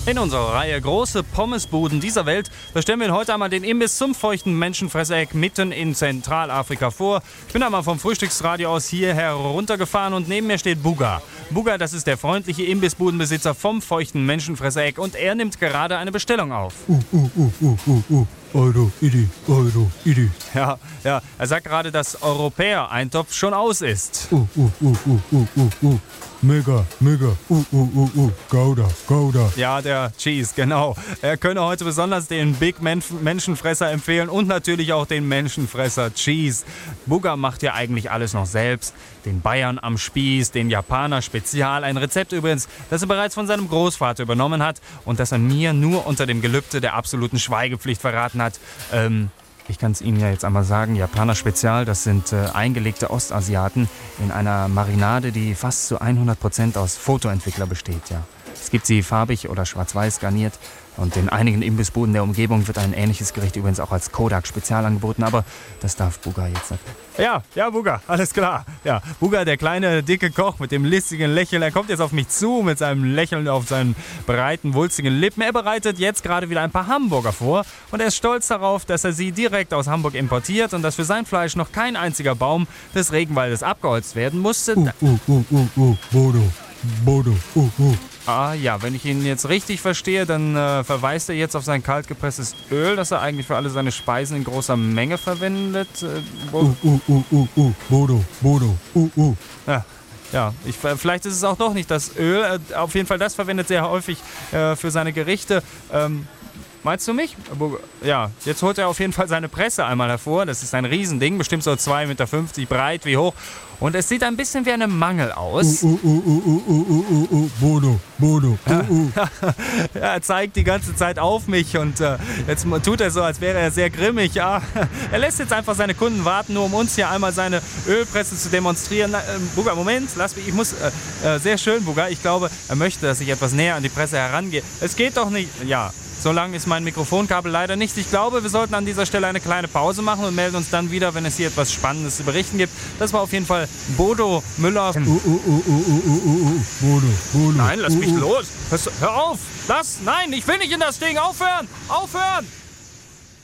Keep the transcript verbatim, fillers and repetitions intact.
In unserer Reihe Große Pommesbuden dieser Welt, da stellen wir Ihnen heute einmal den Imbiss zum feuchten Menschenfresseck mitten in Zentralafrika vor. Ich bin einmal vom Frühstücksradio aus hier heruntergefahren und neben mir steht Buga. Buga, das ist der freundliche Imbissbudenbesitzer vom feuchten Menschenfresseck und er nimmt gerade eine Bestellung auf. Uh, uh, uh, uh, uh, uh. Euro, Idi, Euro, Idi. Ja, ja, er sagt gerade, dass Europäer-Eintopf schon aus ist. Uh, uh, uh, uh, uh, uh, uh. Mega, mega, uh, uh, uh, uh. Gouda, Gouda. Ja, der Cheese, genau. Er könne heute besonders den Big Men- Menschenfresser empfehlen und natürlich auch den Menschenfresser Cheese. Buga macht ja eigentlich alles noch selbst. Den Bayern am Spieß, den Japaner Spezial. Ein Rezept übrigens, das er bereits von seinem Großvater übernommen hat und das er mir nur unter dem Gelübde der absoluten Schweigepflicht verraten hat. Ähm, ich kann es Ihnen ja jetzt einmal sagen, Japaner Spezial, das sind äh, eingelegte Ostasiaten in einer Marinade, die fast zu hundert Prozent aus Fotoentwickler besteht. Ja. Es gibt sie farbig oder schwarz-weiß garniert. Und in einigen Imbissbuden der Umgebung wird ein ähnliches Gericht übrigens auch als Kodak-Spezial angeboten, aber das darf Buga jetzt nicht. Ja, ja, Buga, alles klar. Ja, Buga, der kleine, dicke Koch mit dem listigen Lächeln, er kommt jetzt auf mich zu mit seinem Lächeln auf seinen breiten, wulstigen Lippen. Er bereitet jetzt gerade wieder ein paar Hamburger vor und er ist stolz darauf, dass er sie direkt aus Hamburg importiert und dass für sein Fleisch noch kein einziger Baum des Regenwaldes abgeholzt werden musste. Uh, uh, uh, uh, uh. Bodo, Bodo, uh, uh. Ah ja, wenn ich ihn jetzt richtig verstehe, dann äh, verweist er jetzt auf sein kaltgepresstes Öl, das er eigentlich für alle seine Speisen in großer Menge verwendet. Äh, uh, uh, uh, uh, uh. Bodo, Bodo, uh, uh. Ja. Ja, ich, vielleicht ist es auch doch nicht das Öl. Äh, auf jeden Fall, das verwendet er häufig äh, für seine Gerichte. Ähm, Meinst du mich? Ja, jetzt holt er auf jeden Fall seine Presse einmal hervor. Das ist ein Riesending, bestimmt so zwei Meter fünfzig breit wie hoch. Und es sieht ein bisschen wie eine Mangel aus. Uh, uh, uh, uh, uh, uh, uh, uh. Bodo, Bodo, uh, uh. Ja, er zeigt die ganze Zeit auf mich und äh, jetzt tut er so, als wäre er sehr grimmig. Ja, er lässt jetzt einfach seine Kunden warten, nur um uns hier einmal seine Ölpresse zu demonstrieren. Na, äh, Buga, Moment, lass mich, ich muss, äh, äh, sehr schön, Buga. Ich glaube, er möchte, dass ich etwas näher an die Presse herangehe. Es geht doch nicht, ja. So lang ist mein Mikrofonkabel leider nicht. Ich glaube, wir sollten an dieser Stelle eine kleine Pause machen und melden uns dann wieder, wenn es hier etwas Spannendes zu berichten gibt. Das war auf jeden Fall Bodo Müller. Uh, uh, uh, uh, uh, uh, uh. Bodo, Bodo. Nein, lass mich uh, uh. los. Hör auf. Lass. Nein, ich will nicht in das Ding. Aufhören. Aufhören.